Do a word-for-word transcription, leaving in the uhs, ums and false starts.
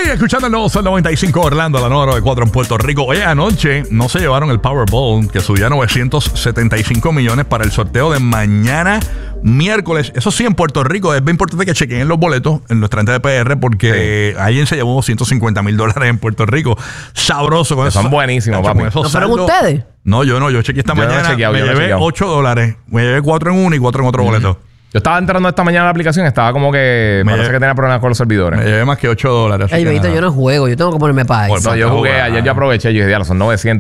escuchando el nuevo Sol noventa y cinco Orlando, la nueva noventa y cuatro en Puerto Rico. Oye, anoche no se llevaron el Powerball, que subía a novecientos setenta y cinco millones para el sorteo de mañana miércoles. Eso sí, en Puerto Rico es bien importante que chequen los boletos en nuestra ente de P R, porque sí, alguien se llevó doscientos cincuenta mil dólares en Puerto Rico. Sabroso. Con eso, son buenísimos, papi. ¿No fueron saldo, ustedes? No, yo no. Yo chequeé esta yo mañana. No chequeado, me llevé ocho dólares. Me llevé cuatro en uno y cuatro en otro mm. boleto. Yo estaba entrando esta mañana a la aplicación, estaba como que me parece que tenía problemas con los servidores. Me llevé más que ocho dólares. Ay, Benito, yo no juego, yo tengo que ponerme para eso. Bueno, no, yo jugué, ayer yo aproveché, yo dije, ya, son novecientos.